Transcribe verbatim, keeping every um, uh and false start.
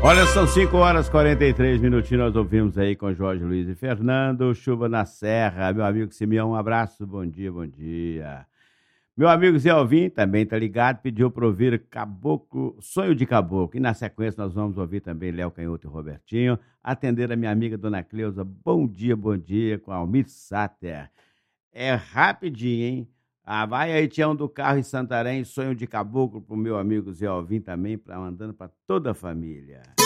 Olha, são cinco horas e quarenta e três minutinhos, nós ouvimos aí com Jorge Luiz e Fernando, Chuva na Serra. Meu amigo Simeão, um abraço, bom dia, bom dia. Meu amigo Zé Alvim, também tá ligado, pediu para ouvir Caboclo, Sonho de Caboclo. E na sequência nós vamos ouvir também Léo Canhoto e Robertinho, atender a minha amiga Dona Cleusa, bom dia, bom dia, com Almir Sater. É rapidinho, hein? Ah, vai aí, Tião do Carro em Santarém, Sonho de Caboclo pro meu amigo Zé Alvim também, pra, mandando para toda a família.